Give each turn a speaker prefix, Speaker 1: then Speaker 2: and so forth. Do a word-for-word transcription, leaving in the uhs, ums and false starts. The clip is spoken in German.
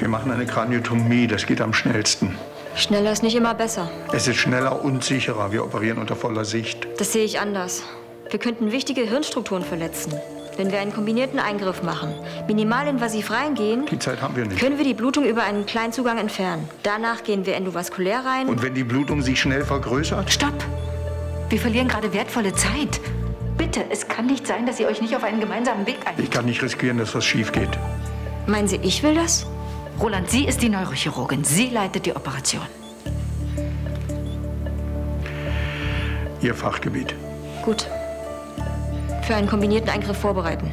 Speaker 1: Wir machen eine Kraniotomie, das geht am schnellsten.
Speaker 2: Schneller ist nicht immer besser.
Speaker 1: Es ist schneller und sicherer. Wir operieren unter voller Sicht.
Speaker 2: Das sehe ich anders. Wir könnten wichtige Hirnstrukturen verletzen. Wenn wir einen kombinierten Eingriff machen, minimalinvasiv reingehen,
Speaker 1: Die Zeit haben wir nicht.
Speaker 2: können wir die Blutung über einen kleinen Zugang entfernen. Danach gehen wir endovaskulär rein.
Speaker 1: Und wenn die Blutung sich schnell vergrößert?
Speaker 3: Stopp! Wir verlieren gerade wertvolle Zeit. Bitte, es kann nicht sein, dass ihr euch nicht auf einen gemeinsamen Weg einigt.
Speaker 1: Ich kann nicht riskieren, dass was schief geht.
Speaker 2: Meinen Sie, ich will das?
Speaker 3: Roland, sie ist die Neurochirurgin. Sie leitet die Operation.
Speaker 1: Ihr Fachgebiet.
Speaker 2: Gut. Für einen kombinierten Eingriff vorbereiten.